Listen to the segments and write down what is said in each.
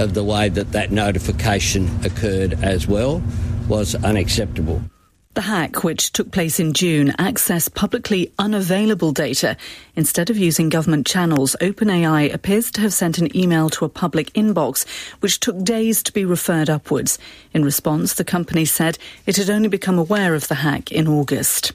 of the way that notification occurred as well was unacceptable. The hack, which took place in June, accessed publicly unavailable data. Instead of using government channels, OpenAI appears to have sent an email to a public inbox, which took days to be referred upwards. In response, the company said it had only become aware of the hack in August.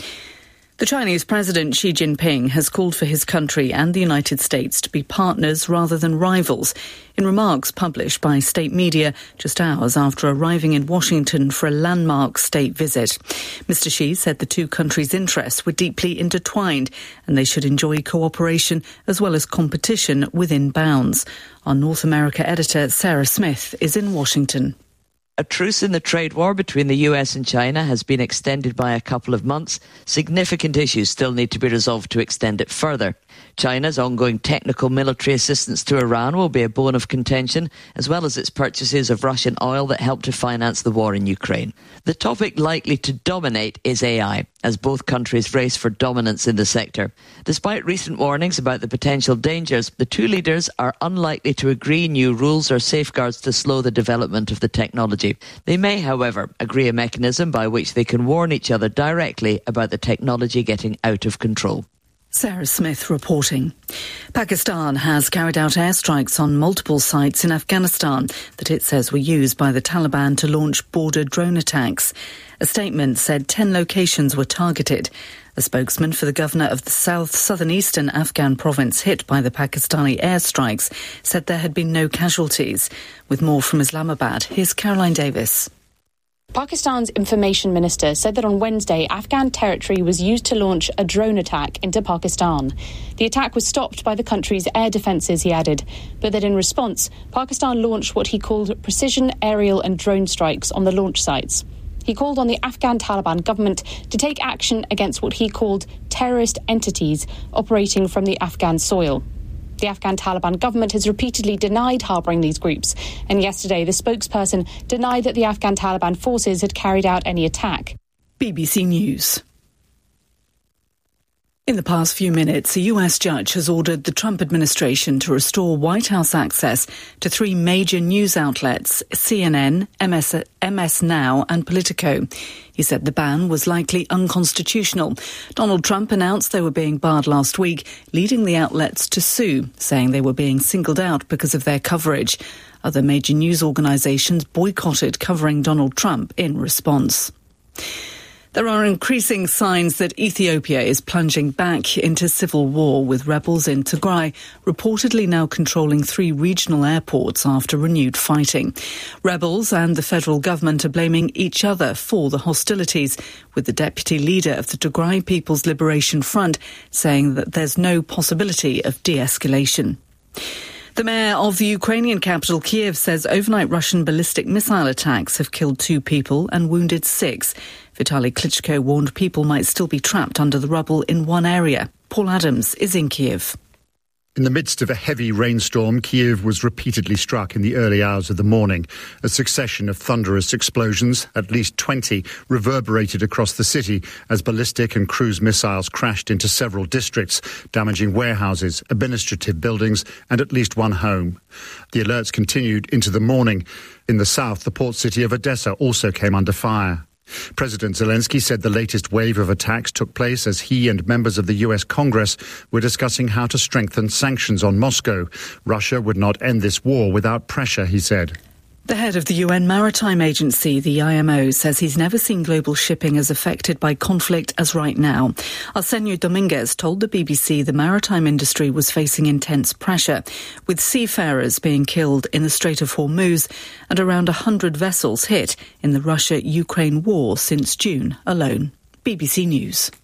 The Chinese President Xi Jinping has called for his country and the United States to be partners rather than rivals, in remarks published by state media just hours after arriving in Washington for a landmark state visit. Mr. Xi said the two countries' interests were deeply intertwined and they should enjoy cooperation as well as competition within bounds. Our North America editor Sarah Smith is in Washington. A truce in the trade war between the US and China has been extended by a couple of months. Significant issues still need to be resolved to extend it further. China's ongoing technical military assistance to Iran will be a bone of contention, as well as its purchases of Russian oil that help to finance the war in Ukraine. The topic likely to dominate is AI, as both countries race for dominance in the sector. Despite recent warnings about the potential dangers, the two leaders are unlikely to agree new rules or safeguards to slow the development of the technology. They may, however, agree a mechanism by which they can warn each other directly about the technology getting out of control. Sarah Smith reporting. Pakistan has carried out airstrikes on multiple sites in Afghanistan that it says were used by the Taliban to launch border drone attacks. A statement said 10 locations were targeted. A spokesman for the governor of the southeastern Afghan province hit by the Pakistani airstrikes said there had been no casualties. With more from Islamabad, here's Caroline Davis. Pakistan's information minister said that on Wednesday, Afghan territory was used to launch a drone attack into Pakistan. The attack was stopped by the country's air defences, he added, but that in response, Pakistan launched what he called precision aerial and drone strikes on the launch sites. He called on the Afghan Taliban government to take action against what he called terrorist entities operating from the Afghan soil. The Afghan Taliban government has repeatedly denied harbouring these groups, and yesterday the spokesperson denied that the Afghan Taliban forces had carried out any attack. BBC News. In the past few minutes, a US judge has ordered the Trump administration to restore White House access to three major news outlets, CNN, MS Now and Politico. He said the ban was likely unconstitutional. Donald Trump announced they were being barred last week, leading the outlets to sue, saying they were being singled out because of their coverage. Other major news organisations boycotted covering Donald Trump in response. There are increasing signs that Ethiopia is plunging back into civil war, with rebels in Tigray reportedly now controlling 3 regional airports after renewed fighting. Rebels and the federal government are blaming each other for the hostilities, with the deputy leader of the Tigray People's Liberation Front saying that there's no possibility of de-escalation. The mayor of the Ukrainian capital, Kyiv, says overnight Russian ballistic missile attacks have killed 2 people and wounded 6. Vitaly Klitschko warned people might still be trapped under the rubble in one area. Paul Adams is in Kyiv. In the midst of a heavy rainstorm, Kyiv was repeatedly struck in the early hours of the morning. A succession of thunderous explosions, at least 20, reverberated across the city as ballistic and cruise missiles crashed into several districts, damaging warehouses, administrative buildings and at least one home. The alerts continued into the morning. In the south, the port city of Odessa also came under fire. President Zelensky said the latest wave of attacks took place as he and members of the US Congress were discussing how to strengthen sanctions on Moscow. Russia would not end this war without pressure, he said. The head of the UN Maritime Agency, the IMO, says he's never seen global shipping as affected by conflict as right now. Arsenio Dominguez told the BBC the maritime industry was facing intense pressure, with seafarers being killed in the Strait of Hormuz and around 100 vessels hit in the Russia-Ukraine war since June alone. BBC News.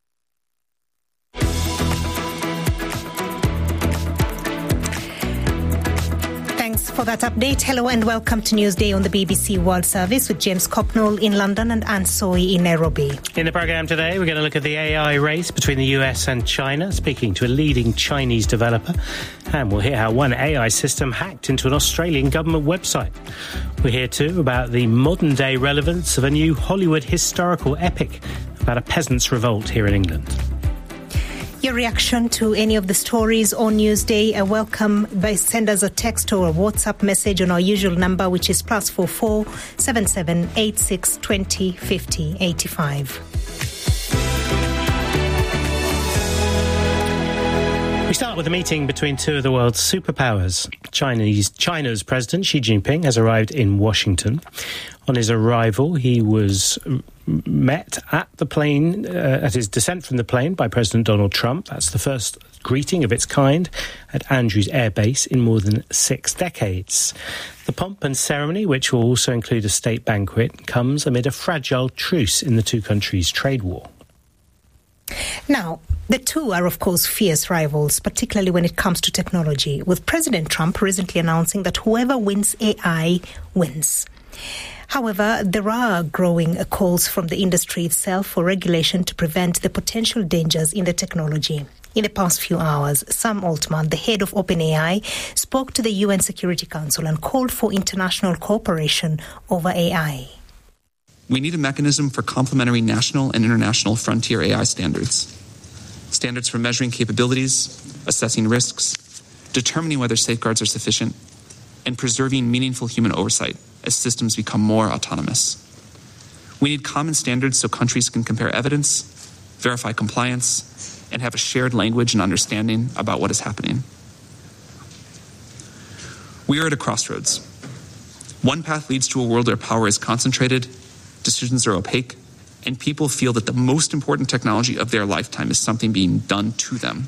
For that update, hello and welcome to Newsday on the BBC World Service with James Copnall in London and Anne Soy in Nairobi. In the programme today, we're going to look at the AI race between the US and China, speaking to a leading Chinese developer. And we'll hear how one AI system hacked into an Australian government website. We'll hear too about the modern-day relevance of a new Hollywood historical epic about a peasants' revolt here in England. Your reaction to any of the stories on Newsday are welcome. Send us a text or a WhatsApp message on our usual number, which is +44 77 86 20 50 85. We start with a meeting between two of the world's superpowers. China's President Xi Jinping has arrived in Washington. On his arrival, he was met at his descent from the plane by President Donald Trump. That's the first greeting of its kind at Andrews Air Base in more than 6 decades. The pomp and ceremony, which will also include a state banquet, comes amid a fragile truce in the two countries' trade war. Now, the two are, of course, fierce rivals, particularly when it comes to technology, with President Trump recently announcing that whoever wins AI wins. However, there are growing calls from the industry itself for regulation to prevent the potential dangers in the technology. In the past few hours, Sam Altman, the head of OpenAI, spoke to the UN Security Council and called for international cooperation over AI. We need a mechanism for complementary national and international frontier AI standards. Standards for measuring capabilities, assessing risks, determining whether safeguards are sufficient, and preserving meaningful human oversight as systems become more autonomous. We need common standards so countries can compare evidence, verify compliance, and have a shared language and understanding about what is happening. We are at a crossroads. One path leads to a world where power is concentrated, decisions are opaque, and people feel that the most important technology of their lifetime is something being done to them.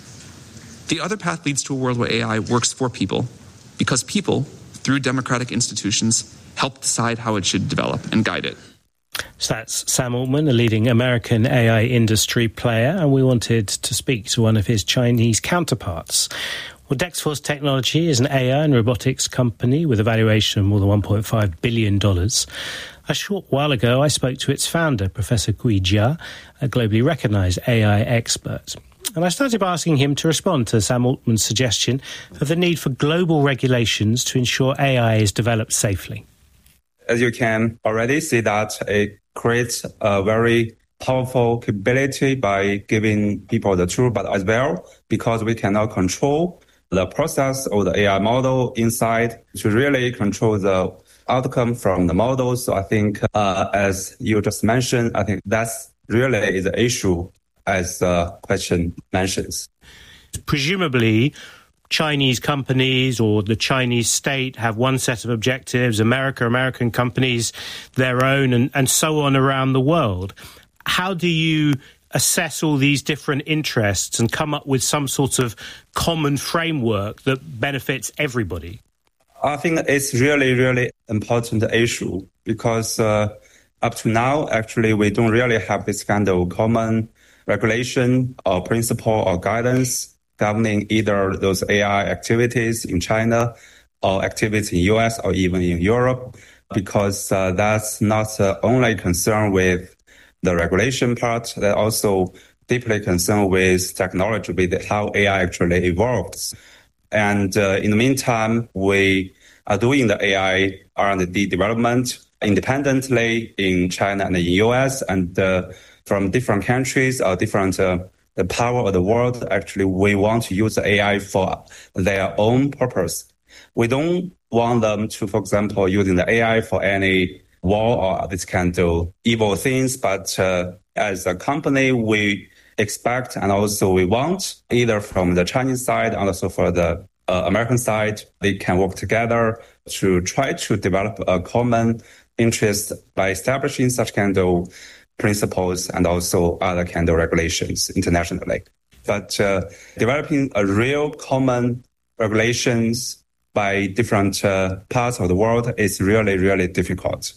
The other path leads to a world where AI works for people, because people, through democratic institutions, help decide how it should develop and guide it. So that's Sam Altman, a leading American AI industry player, and we wanted to speak to one of his Chinese counterparts. Well, Dexforce Technology is an AI and robotics company with a valuation of more than $1.5 billion. A short while ago, I spoke to its founder, Professor Gui Jia, a globally recognised AI expert. And I started by asking him to respond to Sam Altman's suggestion of the need for global regulations to ensure AI is developed safely. As you can already see that it creates a very powerful capability by giving people the truth, but as well, because we cannot control the process of the AI model inside to really control the outcome from the model. So I think, as you just mentioned, I think that's really the issue as the question mentions. Presumably, Chinese companies or the Chinese state have one set of objectives, American companies their own, and so on around the world. How do you assess all these different interests and come up with some sort of common framework that benefits everybody? I think it's really, really important issue because up to now, actually, we don't really have this kind of common regulation or principle or guidance governing either those AI activities in China or activities in US or even in Europe, because that's not only concerned with the regulation part, they're also deeply concerned with technology, with how AI actually evolves. And in the meantime, we are doing the AI R&D development independently in China and the US, and from different countries or different the power of the world. Actually, we want to use AI for their own purpose. We don't want them to, for example, using the AI for any war or this kind of evil things. But as a company, we expect and also we want either from the Chinese side and also for the American side, they can work together to try to develop a common interest by establishing such kind of principles and also other kind of regulations internationally. But developing a real common regulations by different parts of the world is really, really difficult.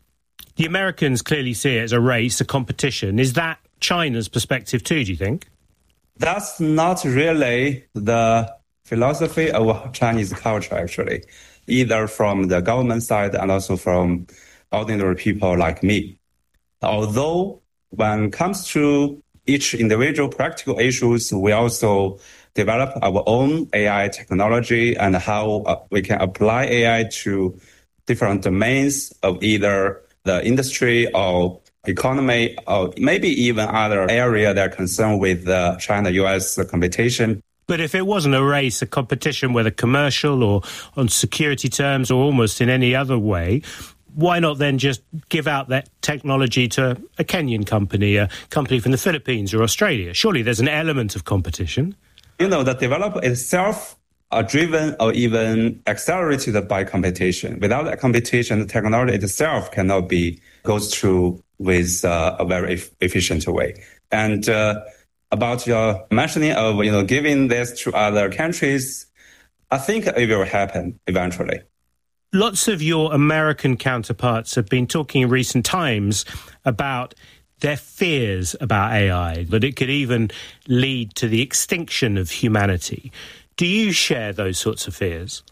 The Americans clearly see it as a race, a competition. Is that China's perspective too, do you think? That's not really the philosophy of Chinese culture, actually, either from the government side and also from ordinary people like me. Although when it comes to each individual practical issues, we also develop our own AI technology and how we can apply AI to different domains of either the industry or economy, or maybe even other area that are concerned with China-US competition. But if it wasn't a race, a competition, whether commercial or on security terms or almost in any other way, why not then just give out that technology to a Kenyan company, a company from the Philippines or Australia? Surely there's an element of competition. The developer itself are driven or even accelerated by competition. Without that competition, the technology itself cannot goes through with a very efficient way. And about your mentioning of giving this to other countries, I think it will happen eventually. Lots of your American counterparts have been talking in recent times about their fears about AI, that it could even lead to the extinction of humanity. Do you share those sorts of fears?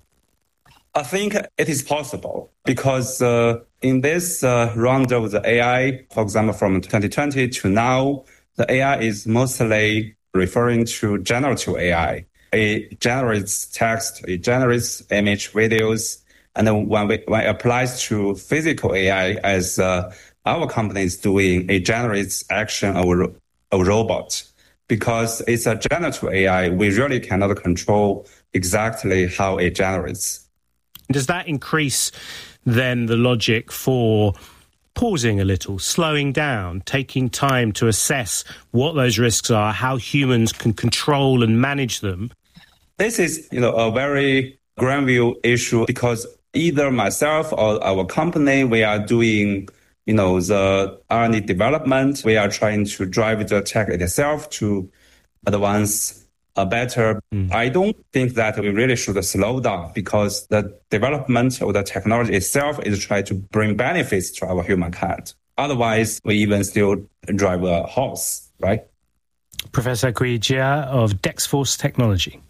I think it is possible because in this round of the AI, for example, from 2020 to now, the AI is mostly referring to generative AI. It generates text, it generates image, videos, and then when it applies to physical AI, as our company is doing, it generates action of a robot. Because it's a generative AI, we really cannot control exactly how it generates. Does that increase then the logic for pausing a little, slowing down, taking time to assess what those risks are, how humans can control and manage them? This is, a very grand view issue because either myself or our company, we are doing, the R&D development. We are trying to drive the tech itself to advance better. I don't think that we really should slow down because the development of the technology itself is trying to bring benefits to our humankind. Otherwise, we even still drive a horse, right? Professor Gui Jia of Dexforce Technology.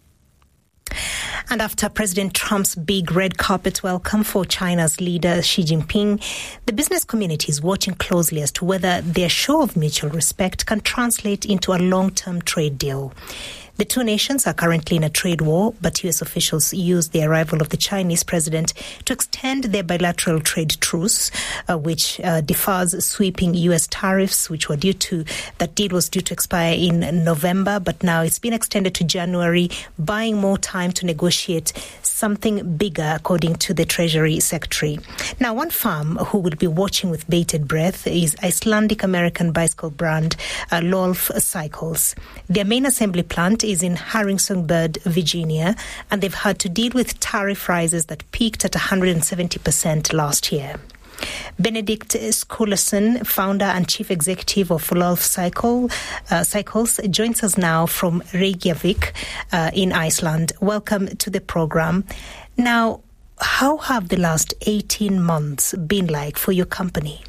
And after President Trump's big red carpet welcome for China's leader Xi Jinping, the business community is watching closely as to whether their show of mutual respect can translate into a long-term trade deal. The two nations are currently in a trade war, but U.S. officials used the arrival of the Chinese president to extend their bilateral trade truce, which defers sweeping U.S. tariffs, that deal was due to expire in November, but now it's been extended to January, buying more time to negotiate something bigger, according to the Treasury Secretary. Now, one firm who will be watching with bated breath is Icelandic-American bicycle brand Lolf Cycles. Their main assembly plant is in Harrisonburg, Virginia, and they've had to deal with tariff rises that peaked at 170% last year. Benedict Skulason, founder and chief executive of Lolf Cycles, joins us now from Reykjavik in Iceland. Welcome to the program. Now, how have the last 18 months been like for your company?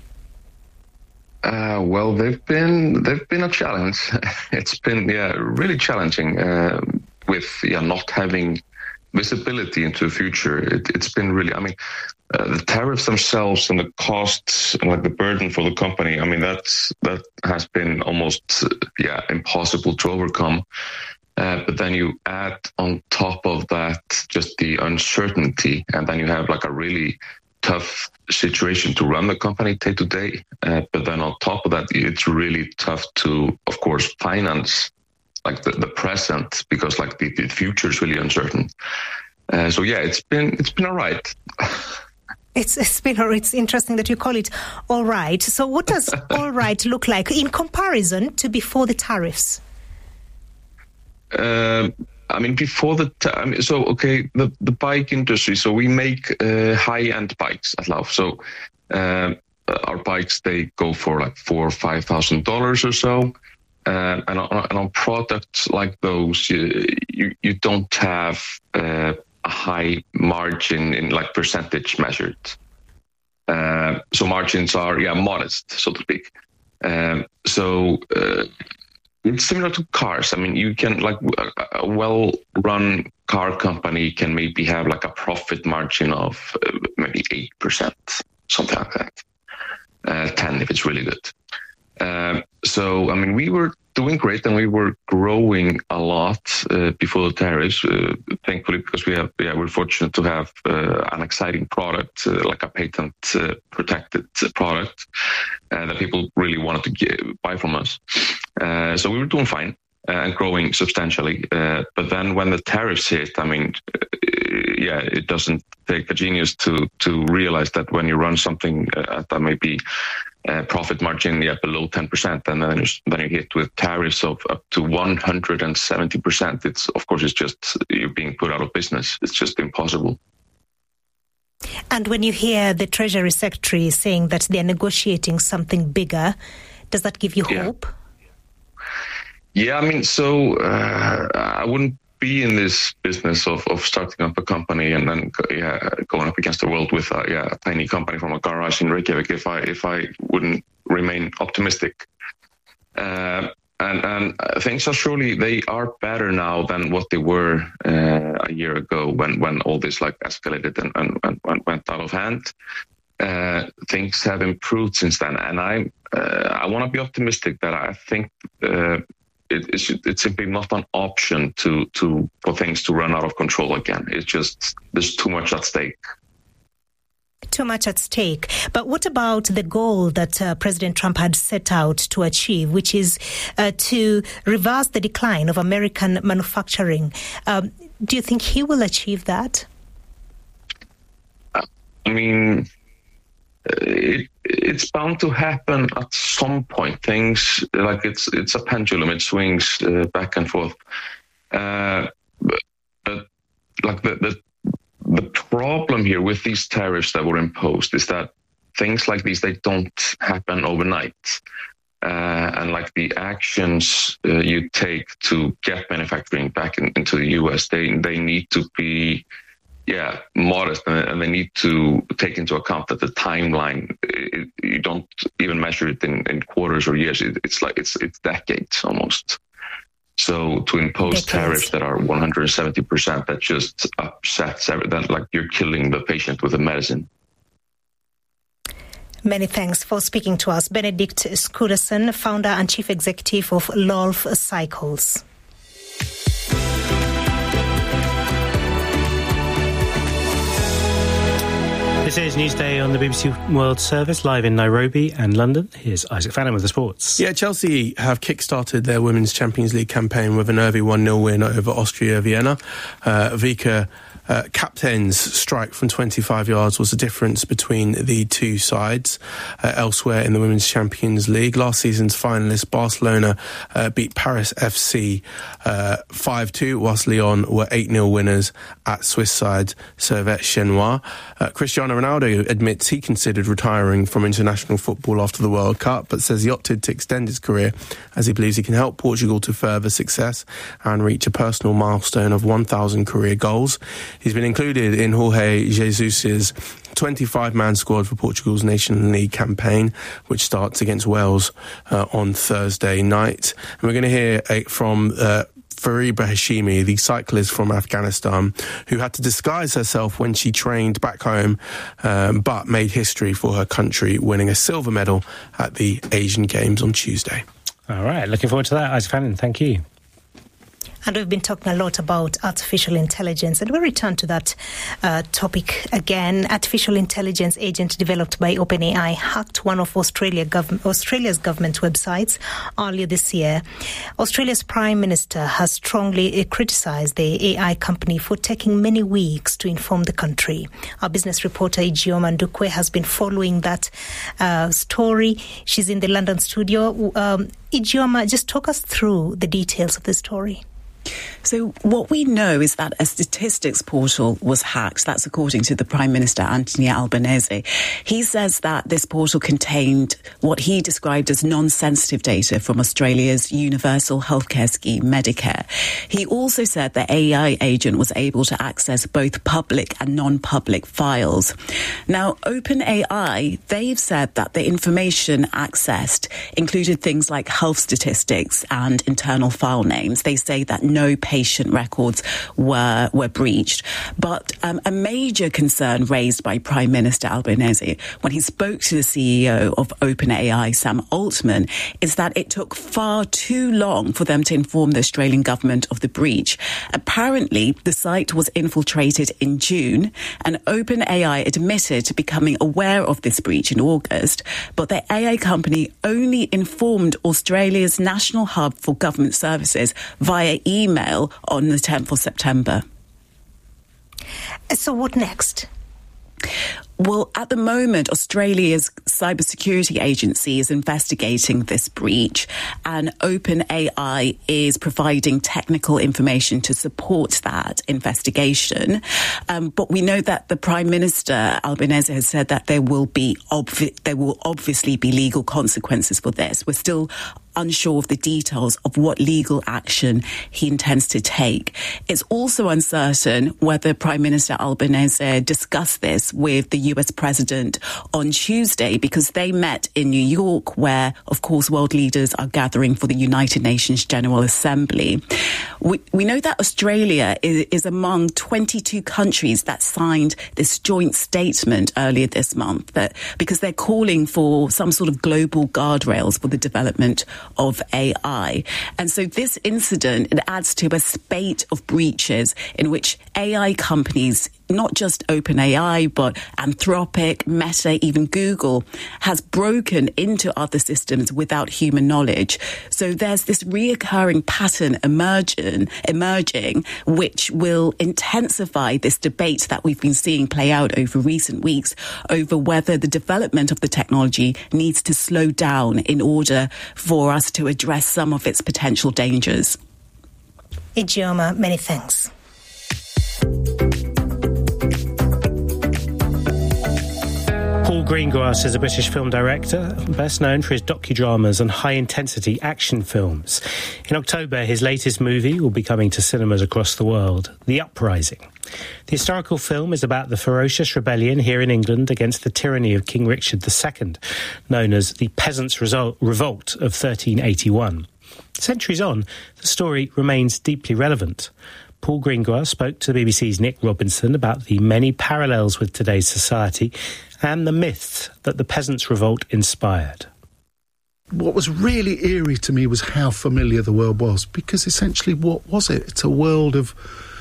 Well, they've been a challenge. It's been really challenging with not having visibility into the future. It's been really. The tariffs themselves and the costs and the burden for the company. That has been almost impossible to overcome. But then you add on top of that just the uncertainty, and then you have a really tough situation to run the company day to day. But then on top of that, it's really tough to, of course, finance the present because the future is really uncertain. It's been all right. It's interesting that you call it all right. So what does all right look like in comparison to before the tariffs? Before the bike industry. So we make high-end bikes at Lolf. So our bikes, they go for $4,000 or $5,000 or so. And on products like those, you don't have a high margin in percentage measured. So margins are modest, so to speak. It's similar to cars. You can a well-run car company can maybe have a profit margin of maybe 8%, something like that. 10 if it's really good. We were doing great and we were growing a lot before the tariffs, thankfully, because we're fortunate to have an exciting product, a patent protected product. that people really wanted to buy from us. So we were doing fine and growing substantially. But then when the tariffs hit, I mean, it doesn't take a genius to realize that when you run something that may be profit margin below 10%, and then you hit with tariffs of up to 170%. It's just you're being put out of business. It's just impossible. And when you hear the Treasury Secretary saying that they're negotiating something bigger, does that give you hope? Yeah, I mean, so I wouldn't be in this business of starting up a company and then going up against the world with a tiny company from a garage in Reykjavik if I wouldn't remain optimistic. And things are surely, they are better now than what they were a year ago when all this escalated and went out of hand. Things have improved since then, and I want to be optimistic that I think it's simply not an option for things to run out of control again. It's just there's too much at stake. Too much at stake. But what about the goal that President Trump had set out to achieve, which is to reverse the decline of American manufacturing? Do you think he will achieve that? I mean, it's bound to happen at some point. Things it's a pendulum; it swings back and forth. But the problem here with these tariffs that were imposed is that things like these, they don't happen overnight. And the actions you take to get manufacturing back into the U.S., they need to be modest, and they need to take into account that the timeline, you don't even measure it in quarters or years. It's decades almost. So to impose tariffs that are 170%, that just upsets everything. Like you're killing the patient with a medicine. Many thanks for speaking to us. Benedict Skúlason, founder and chief executive of Lolf Cycles. This is Newsday on the BBC World Service, live in Nairobi and London. Here's Isaac Fannin with the sports. Yeah, Chelsea have kick-started their Women's Champions League campaign with an early 1-0 win over Austria Vienna. Vika captain's strike from 25 yards was the difference between the two sides. Elsewhere in the Women's Champions League, last season's finalists Barcelona beat Paris FC 5-2, whilst Lyon were 8-0 winners at Swiss side Servette Chenois. Cristiano Ronaldo admits he considered retiring from international football after the World Cup, but says he opted to extend his career as he believes he can help Portugal to further success and reach a personal milestone of 1,000 career goals. He's been included in Jorge Jesus's 25-man squad for Portugal's Nation League campaign, which starts against Wales on Thursday night. And we're going to hear from Fariba Hashimi, the cyclist from Afghanistan, who had to disguise herself when she trained back home, but made history for her country, winning a silver medal at the Asian Games on Tuesday. All right, looking forward to that, Isaac Fannin. Thank you. And we've been talking a lot about artificial intelligence, and we'll return to that topic again. Artificial intelligence agent developed by OpenAI hacked one of Australia's government websites earlier this year. Australia's Prime Minister has strongly criticised the AI company for taking many weeks to inform the country. Our business reporter Ijeoma Ndukwe has been following that story. She's in the London studio. Ijeoma, just talk us through the details of the story. So what we know is that a statistics portal was hacked. That's according to the Prime Minister, Anthony Albanese. He says that this portal contained what he described as non-sensitive data from Australia's universal healthcare scheme, Medicare. He also said the AI agent was able to access both public and non-public files. Now, OpenAI, they've said that the information accessed included things like health statistics and internal file names. They say that no patient records were breached. But a major concern raised by Prime Minister Albanese when he spoke to the CEO of OpenAI, Sam Altman, is that it took far too long for them to inform the Australian government of the breach. Apparently, the site was infiltrated in June, and OpenAI admitted to becoming aware of this breach in August, but the AI company only informed Australia's National Hub for Government Services via email on the 10th of September. So what next? Well, at the moment, Australia's cybersecurity agency is investigating this breach, and OpenAI is providing technical information to support that investigation. But we know that the Prime Minister, Albanese, has said that there will obviously be legal consequences for this. We're still unsure of the details of what legal action he intends to take. It's also uncertain whether Prime Minister Albanese discussed this with the US President on Tuesday, because they met in New York, where, of course, world leaders are gathering for the United Nations General Assembly. We know that Australia is among 22 countries that signed this joint statement earlier this month, because they're calling for some sort of global guardrails for the development of AI. And so this incident, it adds to a spate of breaches in which AI companies, not just OpenAI, but Anthropic, Meta, even Google, has broken into other systems without human knowledge. So there's this reoccurring pattern emerging, which will intensify this debate that we've been seeing play out over recent weeks over whether the development of the technology needs to slow down in order for us to address some of its potential dangers. Ijeoma, many thanks. Paul Greengrass is a British film director, best known for his docudramas and high-intensity action films. In October, his latest movie will be coming to cinemas across the world, The Uprising. The historical film is about the ferocious rebellion here in England against the tyranny of King Richard II, known as the Peasants' Revolt of 1381. Centuries on, the story remains deeply relevant. Paul Greengrass spoke to the BBC's Nick Robinson about the many parallels with today's society and the myths that the Peasants' Revolt inspired. What was really eerie to me was how familiar the world was, because essentially what was it? It's a world of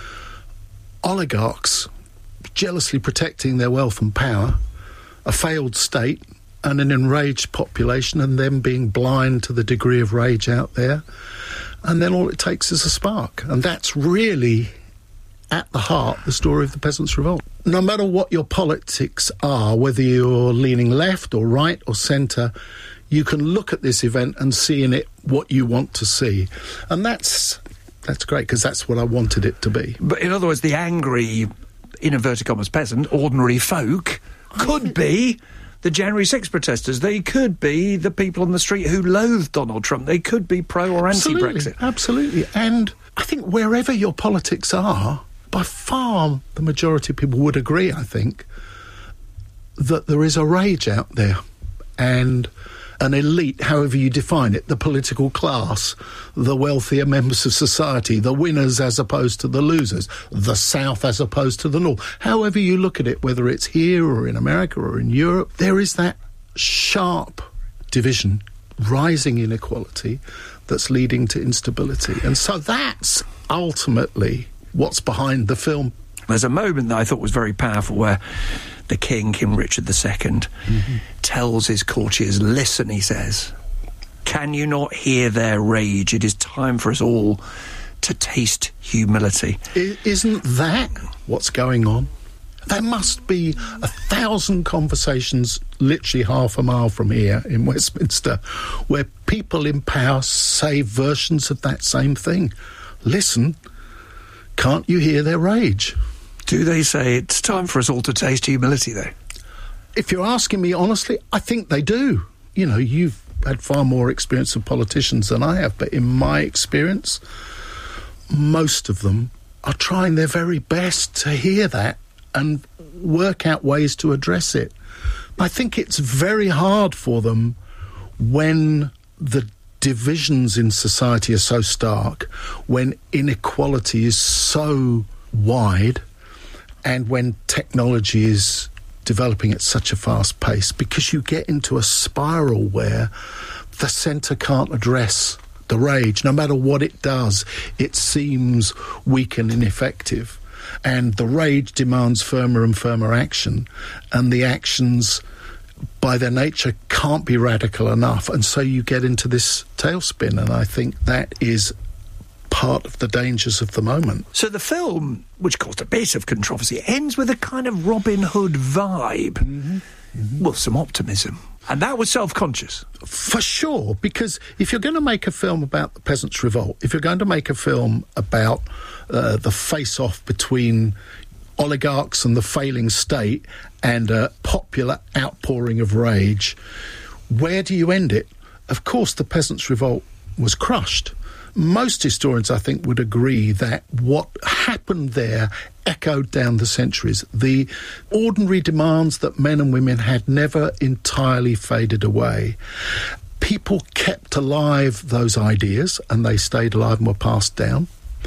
oligarchs jealously protecting their wealth and power, a failed state and an enraged population, and them being blind to the degree of rage out there. And then all it takes is a spark. And that's really, at the heart, the story of the Peasants' Revolt. No matter what your politics are, whether you're leaning left or right or centre, you can look at this event and see in it what you want to see. And that's great, because that's what I wanted it to be. But in other words, the angry, in inverted commas, peasant, ordinary folk, could be the January 6 protesters. They could be the people on the street who loathe Donald Trump. They could be pro or anti-Brexit. Absolutely. And I think wherever your politics are, by far the majority of people would agree, I think, that there is a rage out there. And an elite, however you define it, the political class, the wealthier members of society, the winners as opposed to the losers, the South as opposed to the North. However you look at it, whether it's here or in America or in Europe, there is that sharp division, rising inequality that's leading to instability. And so that's ultimately what's behind the film. There's a moment that I thought was very powerful where the King Richard II, tells his courtiers, listen, he says, can you not hear their rage? It is time for us all to taste humility. Isn't that what's going on? There must be 1,000 conversations literally half a mile from here in Westminster where people in power say versions of that same thing. Listen, can't you hear their rage? Do they say it's time for us all to taste humility, though? If you're asking me honestly, I think they do. You know, you've had far more experience of politicians than I have, but in my experience, most of them are trying their very best to hear that and work out ways to address it. I think it's very hard for them when the divisions in society are so stark, when inequality is so wide, and when technology is developing at such a fast pace, because you get into a spiral where the centre can't address the rage. No matter what it does, it seems weak and ineffective. And the rage demands firmer and firmer action, and the actions by their nature can't be radical enough, and so you get into this tailspin, and I think that is part of the dangers of the moment. So the film, which caused a bit of controversy, ends with a kind of Robin Hood vibe. Well, some optimism. And that was self-conscious. For sure, because if you're going to make a film about the Peasants' Revolt, if you're going to make a film about the face-off between oligarchs and the failing state and a popular outpouring of rage, where do you end it? Of course, the Peasants' Revolt was crushed. Most historians, I think, would agree that what happened there echoed down the centuries. The ordinary demands that men and women had never entirely faded away. People kept alive those ideas, and they stayed alive and were passed down.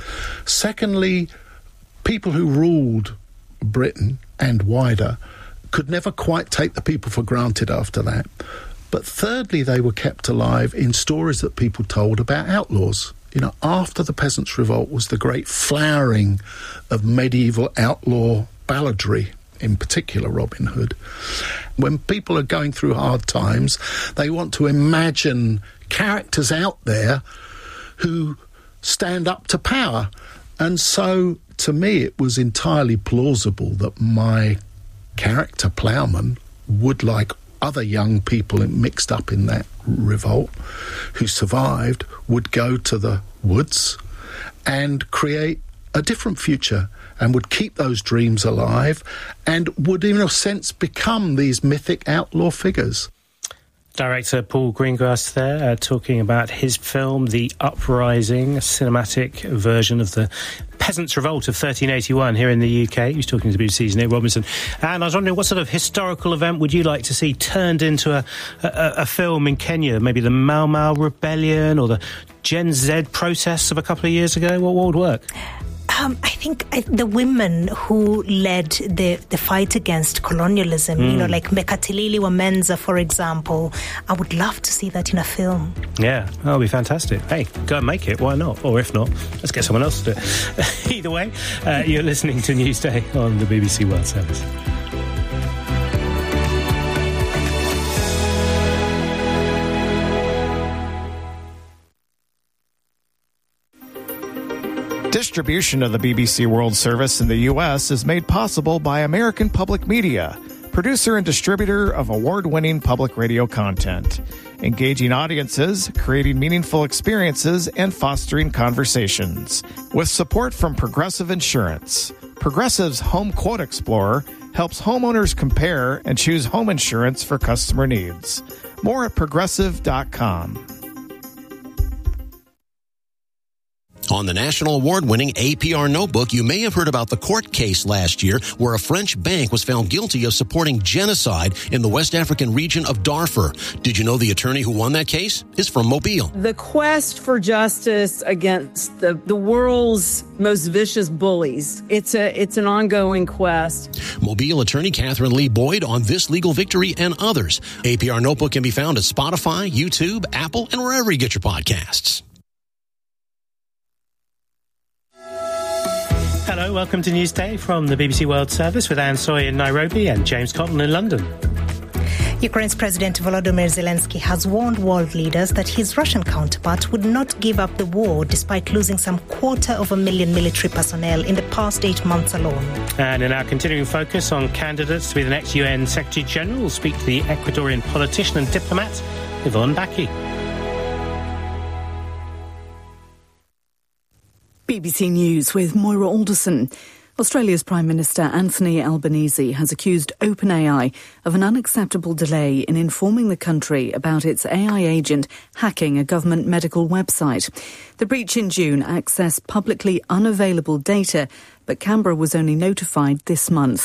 Secondly, people who ruled Britain and wider could never quite take the people for granted after that. But thirdly, they were kept alive in stories that people told about outlaws. You know, after the Peasants' Revolt was the great flowering of medieval outlaw balladry, in particular Robin Hood. When people are going through hard times, they want to imagine characters out there who stand up to power. And so, to me, it was entirely plausible that my character, Ploughman, would, like other young people mixed up in that revolt who survived, would go to the woods and create a different future and would keep those dreams alive and would, in a sense, become these mythic outlaw figures. Director Paul Greengrass there, talking about his film, The Uprising, a cinematic version of the Peasants' Revolt of 1381 here in the UK. He was talking to BBC's Nick Robinson. And I was wondering, what sort of historical event would you like to see turned into a film in Kenya? Maybe the Mau Mau Rebellion or the Gen Z protests of a couple of years ago? What would work? I think the women who led the fight against colonialism, you know, like Mekatilili Wamenza, for example, I would love to see that in a film. Yeah, that would be fantastic. Hey, go and make it, why not? Or if not, let's get someone else to do it. Either way, you're listening to Newsday on the BBC World Service. Distribution of the BBC World Service in the U.S. is made possible by American Public Media, producer and distributor of award-winning public radio content, engaging audiences, creating meaningful experiences, and fostering conversations. With support from Progressive Insurance, Progressive's Home Quote Explorer helps homeowners compare and choose home insurance for customer needs. More at Progressive.com. On the national award-winning APR Notebook, you may have heard about the court case last year where a French bank was found guilty of supporting genocide in the West African region of Darfur. Did you know the attorney who won that case is from Mobile? The quest for justice against the world's most vicious bullies. It's an ongoing quest. Mobile attorney Catherine Lee Boyd on this legal victory and others. APR Notebook can be found at Spotify, YouTube, Apple, and wherever you get your podcasts. Hello, welcome to Newsday from the BBC World Service with Anne Soy in Nairobi and James Cotton in London. Ukraine's President Volodymyr Zelensky has warned world leaders that his Russian counterpart would not give up the war despite losing some 250,000 military personnel in the past 8 months alone. And in our continuing focus on candidates to be the next UN Secretary-General, we'll speak to the Ecuadorian politician and diplomat, Yvonne Baki. BBC News with Moira Alderson. Australia's Prime Minister Anthony Albanese has accused OpenAI of an unacceptable delay in informing the country about its AI agent hacking a government medical website. The breach in June accessed publicly unavailable data, but Canberra was only notified this month.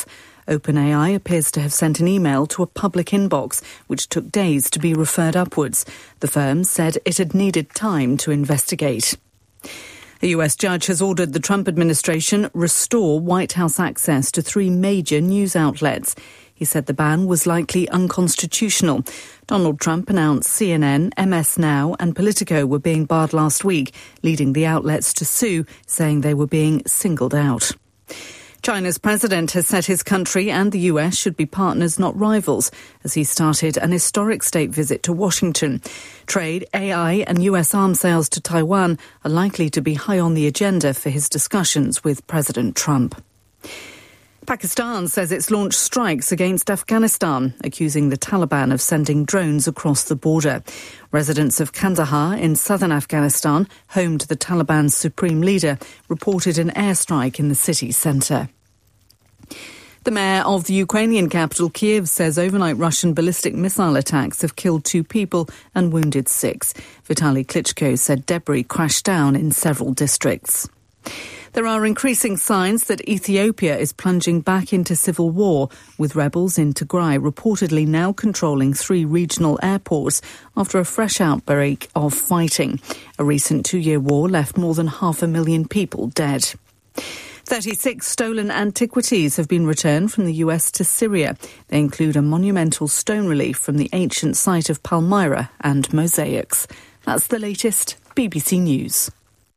OpenAI appears to have sent an email to a public inbox, which took days to be referred upwards. The firm said it had needed time to investigate. A US judge has ordered the Trump administration restore White House access to 3 major news outlets. He said the ban was likely unconstitutional. Donald Trump announced CNN, MS Now and Politico were being barred last week, leading the outlets to sue, saying they were being singled out. China's president has said his country and the US should be partners, not rivals, as he started an historic state visit to Washington. Trade, AI and US arms sales to Taiwan are likely to be high on the agenda for his discussions with President Trump. Pakistan says it's launched strikes against Afghanistan, accusing the Taliban of sending drones across the border. Residents of Kandahar in southern Afghanistan, home to the Taliban's supreme leader, reported an airstrike in the city centre. The mayor of the Ukrainian capital, Kyiv, says overnight Russian ballistic missile attacks have killed 2 people and wounded 6. Vitaly Klitschko said debris crashed down in several districts. There are increasing signs that Ethiopia is plunging back into civil war, with rebels in Tigray reportedly now controlling 3 regional airports after a fresh outbreak of fighting. A recent 2-year war left more than 500,000 people dead. 36 stolen antiquities have been returned from the US to Syria. They include a monumental stone relief from the ancient site of Palmyra and mosaics. That's the latest. BBC News.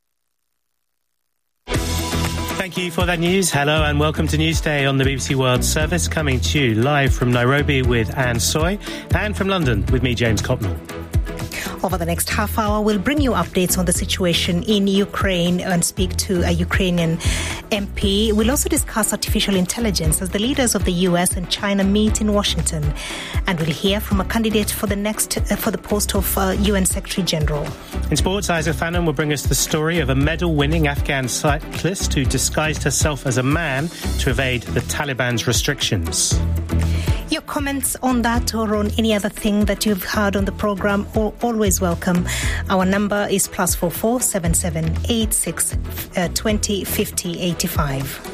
Thank you for that news. Hello and welcome to Newsday on the BBC World Service, coming to you live from Nairobi with Anne Soy and from London with me, James Copnell. Over the next half hour, we'll bring you updates on the situation in Ukraine and speak to a Ukrainian MP. We'll also discuss artificial intelligence as the leaders of the US and China meet in Washington. And we'll hear from a candidate for the post of UN Secretary General. In sports, Isaac Fannin will bring us the story of a medal-winning Afghan cyclist who disguised herself as a man to evade the Taliban's restrictions. Your comments on that or on any other thing that you've heard on the programme are always welcome. Our number is +44 77 86 20 50 85.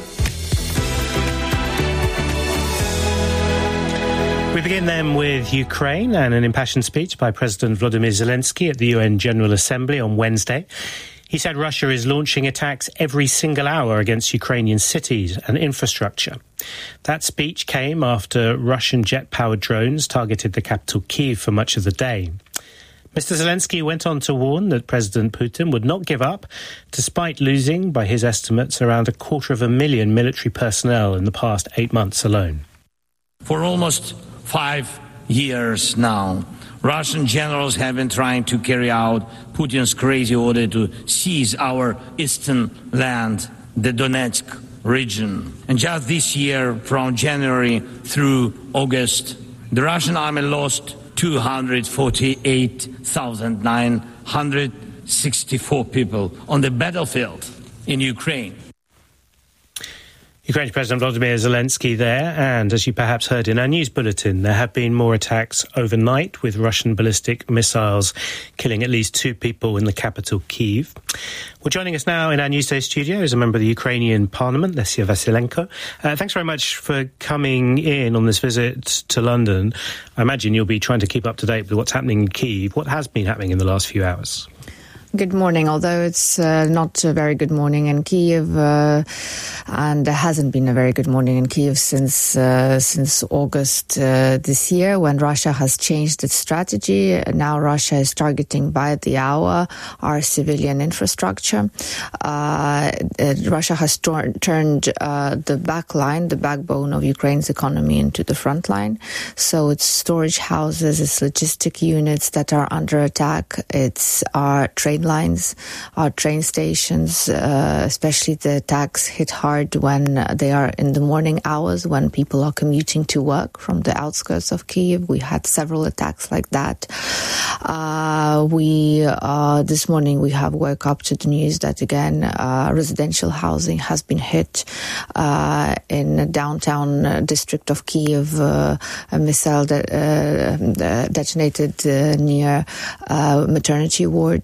We begin then with Ukraine and an impassioned speech by President Volodymyr Zelensky at the UN General Assembly on Wednesday. He said Russia is launching attacks every single hour against Ukrainian cities and infrastructure. That speech came after Russian jet-powered drones targeted the capital Kyiv for much of the day. Mr. Zelensky went on to warn that President Putin would not give up, despite losing, by his estimates, around 250,000 military personnel in the past 8 months alone. For almost 5 years now, Russian generals have been trying to carry out Putin's crazy order to seize our eastern land, the Donetsk region. And just this year, from January through August, the Russian army lost 248,964 people on the battlefield in Ukraine. Ukraine's President Volodymyr Zelensky there, and as you perhaps heard in our news bulletin, there have been more attacks overnight with Russian ballistic missiles killing at least 2 people in the capital, Kyiv. Well, joining us now in our Newsday studio is a member of the Ukrainian Parliament, Lesia Vasylenko. Thanks very much for coming in on this visit to London. I imagine you'll be trying to keep up to date with what's happening in Kyiv. What has been happening in the last few hours? Good morning, although it's not a very good morning in Kyiv, and it hasn't been a very good morning in Kyiv since August this year, when Russia has changed its strategy. Now Russia is targeting by the hour our civilian infrastructure. Russia has turned the backline, the backbone of Ukraine's economy, into the front line. So it's storage houses, it's logistic units that are under attack, it's our train lines, our train stations, especially the attacks hit hard when they are in the morning hours, when people are commuting to work from the outskirts of Kyiv. We had several attacks like that. This morning we have woke up to the news that again residential housing has been hit in the downtown district of Kyiv. A missile detonated near maternity ward.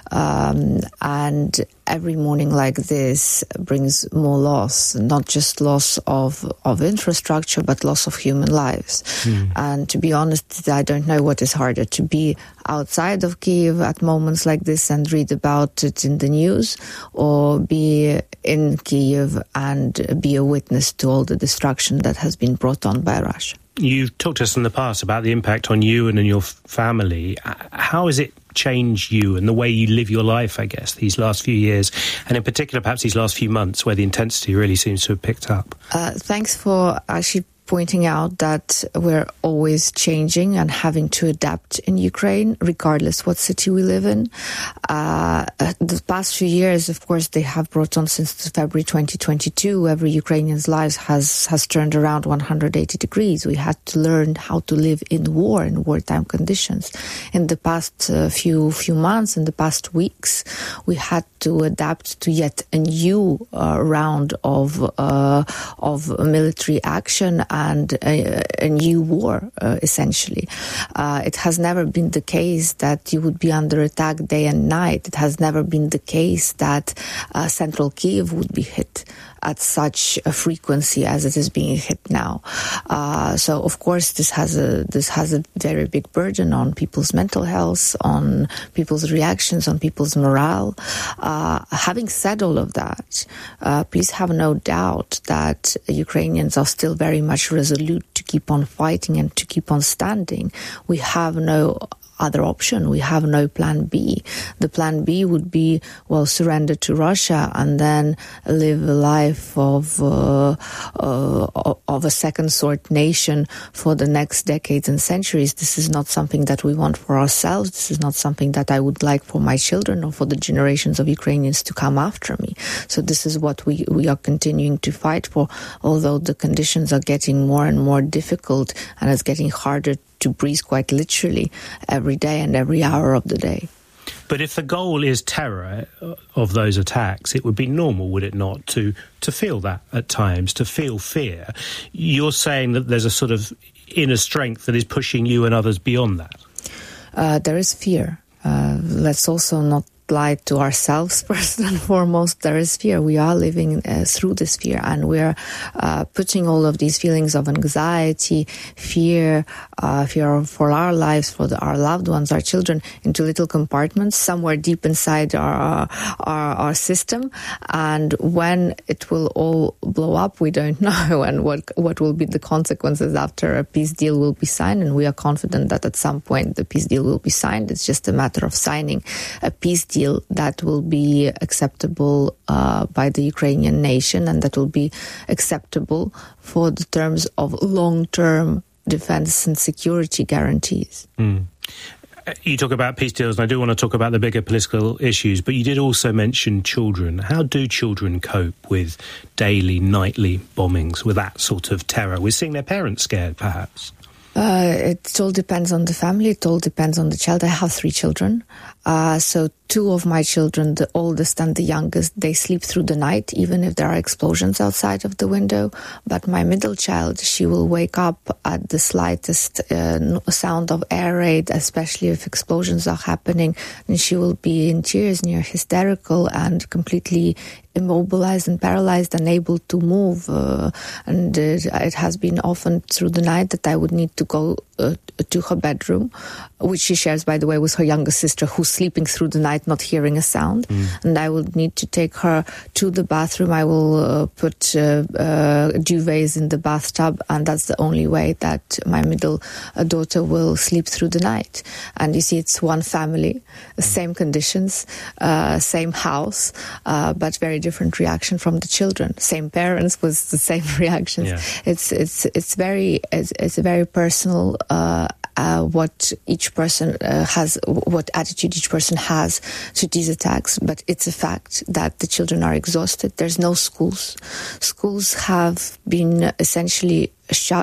And every morning like this brings more loss, not just loss of infrastructure, but loss of human lives. And to be honest, I don't know what is harder, to be outside of Kyiv at moments like this and read about it in the news, or be in Kyiv and be a witness to all the destruction that has been brought on by Russia. You've talked to us in the past about the impact on you and on your family. How has it changed you and the way you live your life, I guess, these last few years, and in particular perhaps these last few months where the intensity really seems to have picked up? Thanks for actually pointing out that we're always changing and having to adapt in Ukraine, regardless what city we live in. The past few years, of course, they have brought on since February 2022. Every Ukrainian's life has turned around 180 degrees. We had to learn how to live in wartime conditions. In the past few months, in the past weeks, we had to adapt to yet a new round of military action and a new war, essentially. It has never been the case that you would be under attack day and night. It has never been the case that central Kyiv would be hit at such a frequency as it is being hit now. So, of course, this has a very big burden on people's mental health, on people's reactions, on people's morale. Having said all of that, please have no doubt that Ukrainians are still very much resolute to keep on fighting and to keep on standing. We have no other option. We have no plan B. The plan B would be, surrender to Russia and then live a life of a second-sort nation for the next decades and centuries. This is not something that we want for ourselves. This is not something that I would like for my children or for the generations of Ukrainians to come after me. So this is what we are continuing to fight for, although the conditions are getting more and more difficult and it's getting harder to breathe quite literally every day and every hour of the day. But if the goal is terror of those attacks, it would be normal, would it not, to feel that at times, to feel fear? You're saying that there's a sort of inner strength that is pushing you and others beyond that. There is fear. Let's also not lie to ourselves first and foremost. There is fear. We are living through this fear, and we're putting all of these feelings of anxiety, fear for our lives, for our loved ones, our children, into little compartments somewhere deep inside our system. And when it will all blow up, we don't know, and what will be the consequences after a peace deal will be signed. And we are confident that at some point the peace deal will be signed. It's just a matter of signing a peace deal that will be acceptable by the Ukrainian nation, and that will be acceptable for the terms of long-term defense and security guarantees. You talk about peace deals, and I do want to talk about the bigger political issues, but you did also mention children. How do children cope with daily, nightly bombings, with that sort of terror? We're seeing their parents scared, perhaps. It all depends on the family. It all depends on the child. I have 3 children. So 2 of my children, the oldest and the youngest, they sleep through the night, even if there are explosions outside of the window. But my middle child, she will wake up at the slightest sound of air raid, especially if explosions are happening, and she will be in tears, near hysterical, and completely immobilized and paralyzed, unable to move. And it has been often through the night that I would need to go to her bedroom, which she shares, by the way, with her younger sister, who's sleeping through the night, not hearing a sound. And I would need to take her to the bathroom. I will put duvets in the bathtub, and that's the only way that my middle daughter will sleep through the night. And you see, it's one family, same conditions, same house, but very different reaction from the children. Same parents with the same reactions. Yeah. It's a very personal what each person has, what attitude each person has to these attacks. But it's a fact that the children are exhausted. There's no schools. Schools have been essentially shut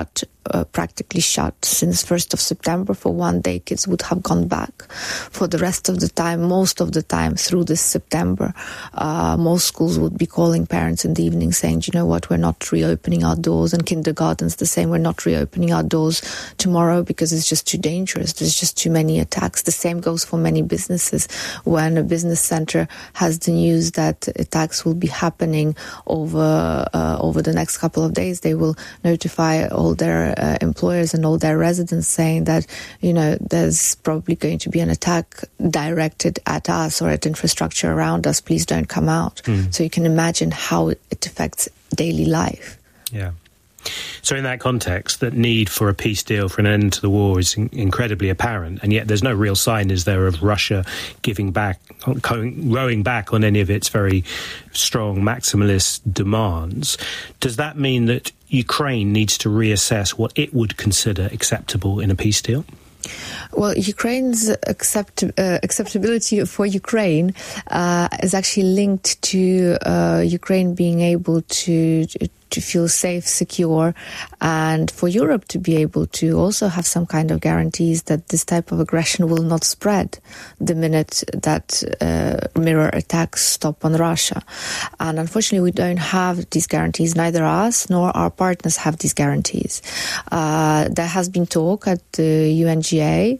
practically shut since 1st of September. For one day, kids would have gone back. For the rest of the time, most of the time through this September, most schools would be calling parents in the evening saying, you know what, we're not reopening our doors, and kindergartens the same, we're not reopening our doors tomorrow because it's just too dangerous. There's just too many attacks. The same goes for many businesses. When a business center has the news that attacks will be happening over the next couple of days, they will notify all their employers and all their residents saying that, you know, there's probably going to be an attack directed at us or at infrastructure around us. Please don't come out. So you can imagine how it affects daily life. Yeah. So in that context, that need for a peace deal, for an end to the war is incredibly apparent, and yet there's no real sign, is there, of Russia giving back, rowing back on any of its very strong maximalist demands. Does that mean that Ukraine needs to reassess what it would consider acceptable in a peace deal? Well, Ukraine's acceptability for Ukraine is actually linked to Ukraine being able to feel safe, secure, and for Europe to be able to also have some kind of guarantees that this type of aggression will not spread the minute that mirror attacks stop on Russia. And unfortunately, we don't have these guarantees. Neither us nor our partners have these guarantees. There has been talk at the UNGA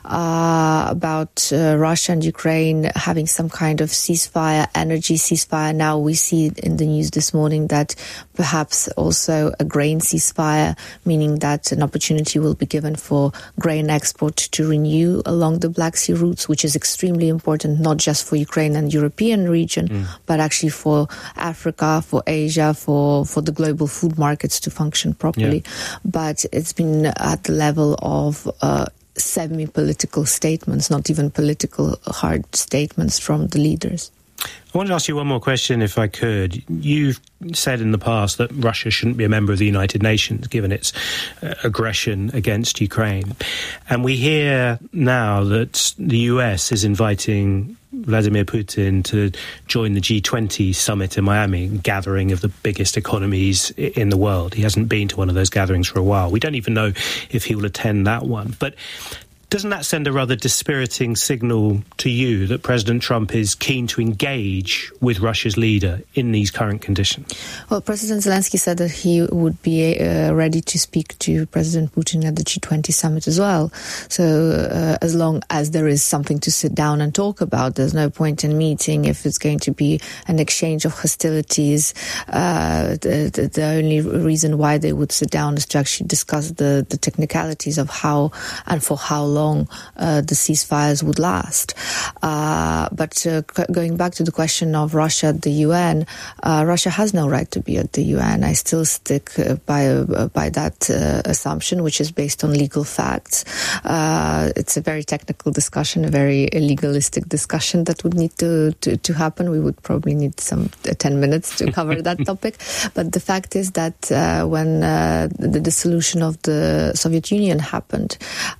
about Russia and Ukraine having some kind of ceasefire, energy ceasefire. Now we see in the news this morning that perhaps also a grain ceasefire, meaning that an opportunity will be given for grain export to renew along the Black Sea routes, which is extremely important, not just for Ukraine and European region, but actually for Africa, for Asia, for the global food markets to function properly. Yeah. But it's been at the level of semi-political statements, not even political hard statements from the leaders. I want to ask you one more question, if I could. You've said in the past that Russia shouldn't be a member of the United Nations, given its aggression against Ukraine. And we hear now that the US is inviting Vladimir Putin to join the G20 summit in Miami, gathering of the biggest economies in the world. He hasn't been to one of those gatherings for a while. We don't even know if he will attend that one. But doesn't that send a rather dispiriting signal to you that President Trump is keen to engage with Russia's leader in these current conditions? Well, President Zelensky said that he would be ready to speak to President Putin at the G20 summit as well. So as long as there is something to sit down and talk about, there's no point in meeting if it's going to be an exchange of hostilities. The only reason why they would sit down is to actually discuss the technicalities of how and for how long the ceasefires would last. But going back to the question of Russia at the UN, Russia has no right to be at the UN. I still stick by that assumption, which is based on legal facts. It's a very technical discussion, a very legalistic discussion that would need to happen. We would probably need some 10 minutes to cover that topic. But the fact is that when the dissolution of the Soviet Union happened,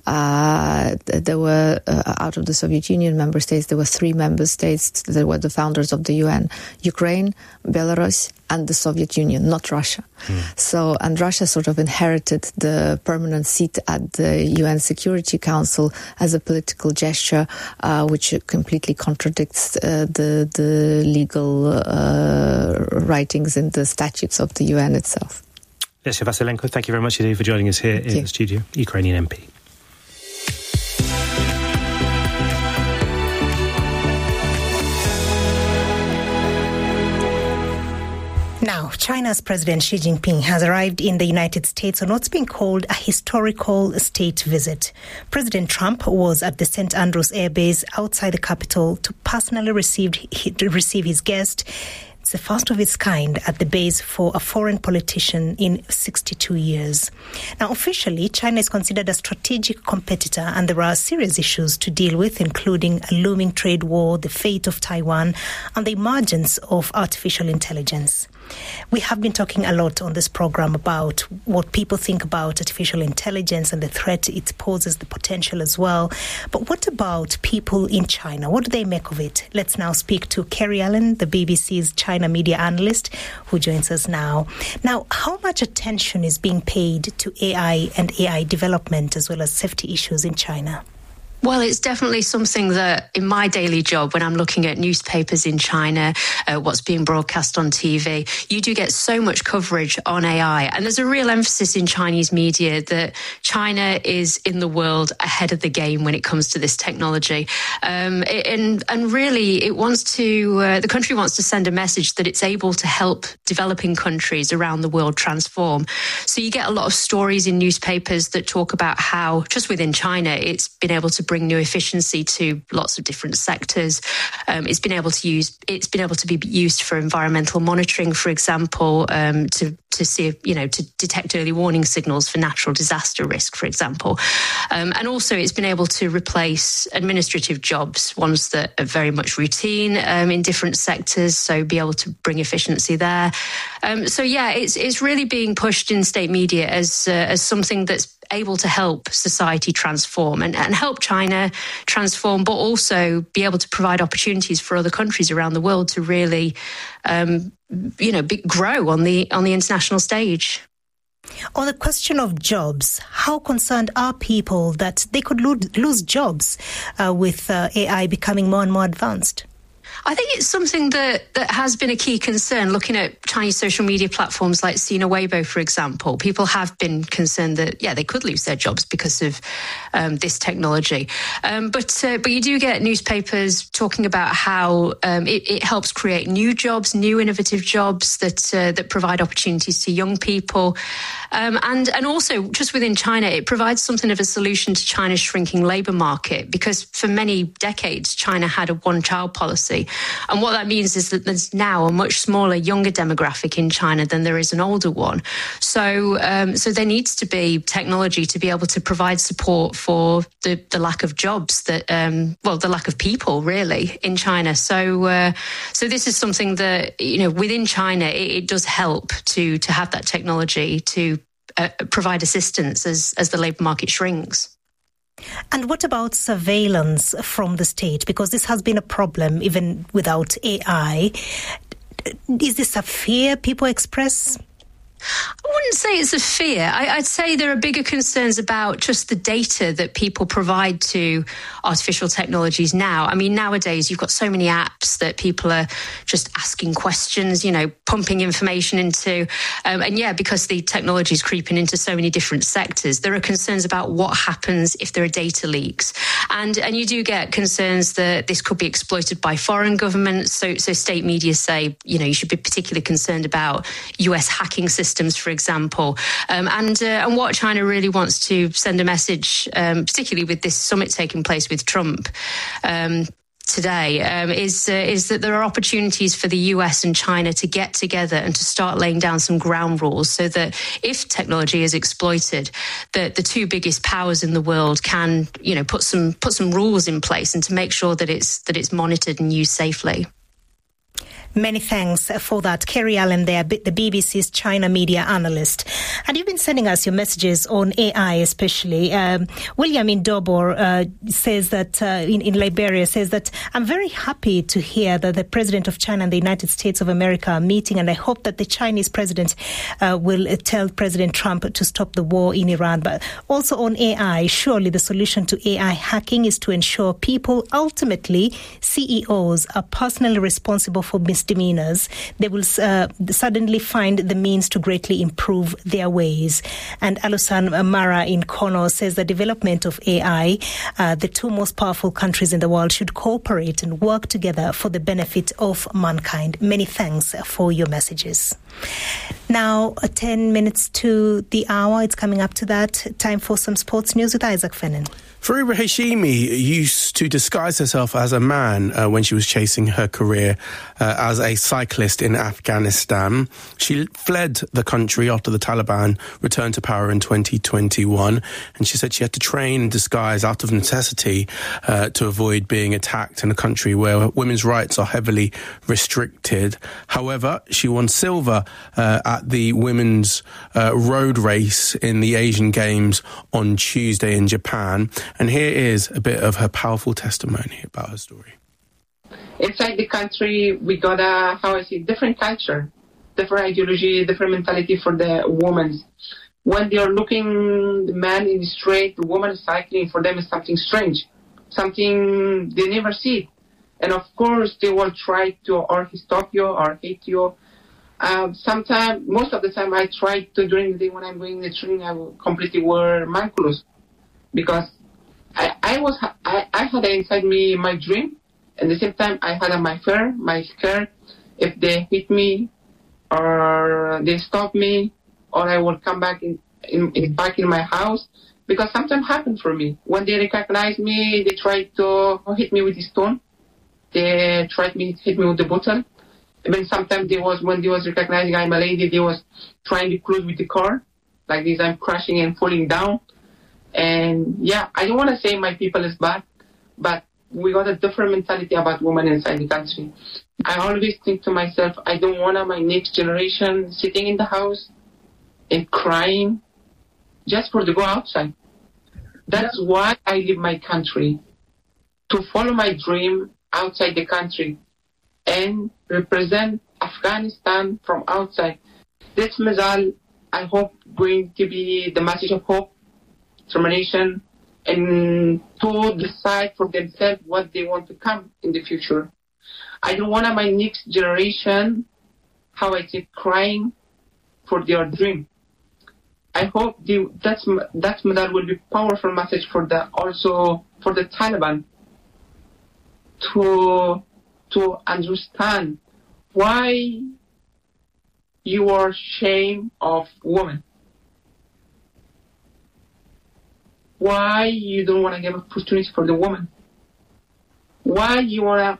there were, out of the Soviet Union member states, there were 3 member states that were the founders of the UN: Ukraine, Belarus, and the Soviet Union, not Russia. So, and Russia sort of inherited the permanent seat at the UN Security Council as a political gesture, which completely contradicts the legal writings in the statutes of the UN itself. Lesya Vasilenko, thank you very much indeed for joining us here in the studio, Ukrainian MP. Now, China's President Xi Jinping has arrived in the United States on what's been called a historical state visit. President Trump was at the St. Andrews Air Base outside the capital to personally receive his guest. It's the first of its kind at the base for a foreign politician in 62 years. Now, officially, China is considered a strategic competitor, and there are serious issues to deal with, including a looming trade war, the fate of Taiwan, and the emergence of artificial intelligence. We have been talking a lot on this program about what people think about artificial intelligence and the threat it poses, the potential as well. But what about people in China? What do they make of it? Let's now speak to Kerry Allen, the BBC's China media analyst, who joins us now. Now, how much attention is being paid to AI and AI development as well as safety issues in China? Well, it's definitely something that in my daily job, when I'm looking at newspapers in China, what's being broadcast on TV, you do get so much coverage on AI. And there's a real emphasis in Chinese media that China is in the world ahead of the game when it comes to this technology. And really, it wants to, the country wants to send a message that it's able to help developing countries around the world transform. So you get a lot of stories in newspapers that talk about how just within China, it's been able to bring new efficiency to lots of different sectors. It's been able to be used for environmental monitoring, for example, to see, to detect early warning signals for natural disaster risk, for example. And also it's been able to replace administrative jobs, ones that are very much routine in different sectors, so be able to bring efficiency there. It's really being pushed in state media as something that's able to help society transform and help China transform, but also be able to provide opportunities for other countries around the world to really, grow on the international stage. On the question of jobs, how concerned are people that they could lose jobs with AI becoming more and more advanced? I think it's something that has been a key concern. Looking at Chinese social media platforms like Sina Weibo, for example, people have been concerned that, they could lose their jobs because of this technology. But you do get newspapers talking about how it helps create new jobs, new innovative jobs that provide opportunities to young people. And also, just within China, it provides something of a solution to China's shrinking labour market, because for many decades, China had a one-child policy. And what that means is that there's now a much smaller, younger demographic in China than there is an older one. So there needs to be technology to be able to provide support for the lack of jobs the lack of people, really, in China. So this is something that, within China, it does help to have that technology to provide assistance as the labour market shrinks. And what about surveillance from the state? Because this has been a problem even without AI. Is this a fear people express? I wouldn't say it's a fear. I'd say there are bigger concerns about just the data that people provide to artificial technologies now. I mean, nowadays you've got so many apps that people are just asking questions, pumping information into. Because the technology is creeping into so many different sectors, there are concerns about what happens if there are data leaks. And you do get concerns that this could be exploited by foreign governments. So state media say, you should be particularly concerned about US hacking systems, for example. And what China really wants to send a message, particularly with this summit taking place with Trump today, is that there are opportunities for the US and China to get together and to start laying down some ground rules, so that if technology is exploited, that the two biggest powers in the world can, put some rules in place and to make sure that it's monitored and used safely. Many thanks for that. Kerry Allen there, the BBC's China media analyst. And you've been sending us your messages on AI especially. William in Dobor says that, in Liberia, says that, I'm very happy to hear that the President of China and the United States of America are meeting, and I hope that the Chinese president will tell President Trump to stop the war in Iran. But also on AI, surely the solution to AI hacking is to ensure people, ultimately CEOs, are personally responsible for misdemeanors. They will suddenly find the means to greatly improve their ways. And Alusan Mara in Kono says the development of AI, the two most powerful countries in the world should cooperate and work together for the benefit of mankind. Many thanks for your messages. Now, 10 minutes to the hour. It's coming up to that. Time for some sports news with Isaac Fennan. Fariba Hashimi used to disguise herself as a man when she was chasing her career as a cyclist in Afghanistan. She fled the country after the Taliban returned to power in 2021, and she said she had to train and disguise out of necessity to avoid being attacked in a country where women's rights are heavily restricted. However, she won silver at the women's road race in the Asian Games on Tuesday in Japan. And here is a bit of her powerful testimony about her story. Inside the country, we got different culture, different ideology, different mentality for the women. When they are looking the man in the street, the woman cycling, for them is something strange, something they never see. And of course, they will try to or stop you or hate you. Sometimes, most of the time, I try to, during the day when I'm going to the training, I will completely wear my clothes, because I had inside me my dream. At the same time, I had my fear, my scare. If they hit me or they stop me, or I will come back back in my house, because sometimes happen for me. When they recognize me, they try to hit me with a stone. They tried to hit me with the bottle. Even sometimes when they was recognizing I'm a lady, they was trying to close with the car, like this. I'm crashing and falling down. And yeah, I don't want to say my people is bad, but we got a different mentality about women inside the country. I always think to myself, I don't want my next generation sitting in the house and crying just for to go outside. That's why I leave my country, to follow my dream outside the country and represent Afghanistan from outside. This medal, I hope, going to be the message of hope, determination, and to decide for themselves what they want to come in the future. I don't want my next generation, crying for their dream. I hope that medal will be a powerful message for the Taliban to understand why you are ashamed of women. Why you don't want to give opportunity for the woman? Why you want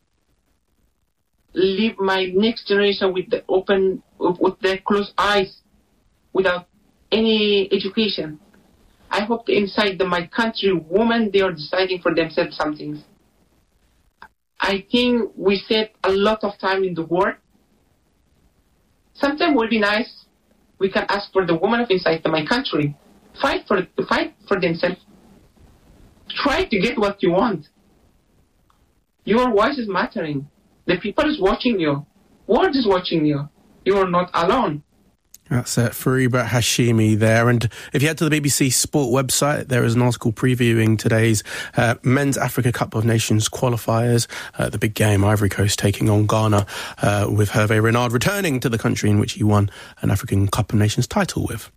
to leave my next generation with their closed eyes, without any education? I hope inside my country, women, they are deciding for themselves some things. I think we spend a lot of time in the war. Sometimes it would be nice, we can ask for the women inside my country. Fight for themselves. Try to get what you want. Your voice is mattering. The people is watching you. World is watching you. You are not alone. That's Fariba Hashimi there. And if you head to the BBC Sport website, there is an article previewing today's Men's Africa Cup of Nations qualifiers, the big game, Ivory Coast taking on Ghana, with Hervé Renard returning to the country in which he won an African Cup of Nations title with.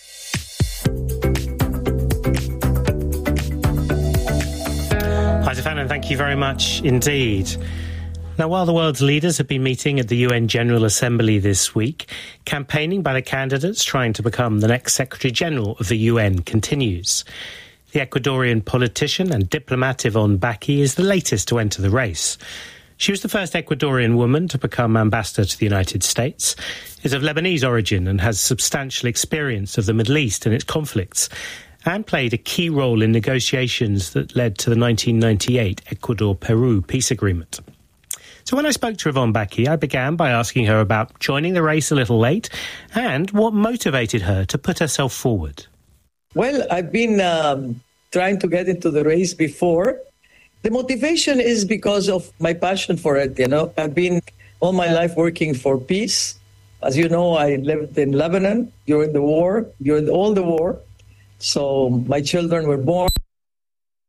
Isaac Fennan, thank you very much indeed. Now, while the world's leaders have been meeting at the UN General Assembly this week, campaigning by the candidates trying to become the next Secretary-General of the UN continues. The Ecuadorian politician and diplomat Yvonne Baki is the latest to enter the race. She was the first Ecuadorian woman to become ambassador to the United States, is of Lebanese origin and has substantial experience of the Middle East and its conflicts, and played a key role in negotiations that led to the 1998 Ecuador-Peru peace agreement. So when I spoke to Yvonne Baki, I began by asking her about joining the race a little late and what motivated her to put herself forward. Well, I've been trying to get into the race before. The motivation is because of my passion for it, you know. I've been all my life working for peace. As you know, I lived in Lebanon during all the war. So my children were born